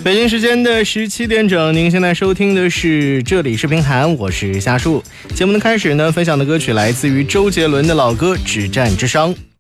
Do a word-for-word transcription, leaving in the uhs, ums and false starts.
北京时间的十七点整，您现在收听的是这里是平涵，我是夏树。节目的开始呢，分享的歌曲来自于周杰伦的老歌《止战之殇》。